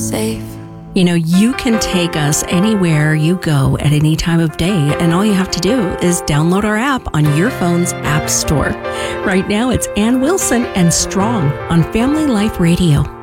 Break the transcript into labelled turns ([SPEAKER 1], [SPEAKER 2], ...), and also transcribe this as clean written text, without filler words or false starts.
[SPEAKER 1] safe.
[SPEAKER 2] You know, you can take us anywhere you go at any time of day, and all you have to do is download our app on your phone's app store. Right now, it's Ann Wilson and Strong on Family Life Radio.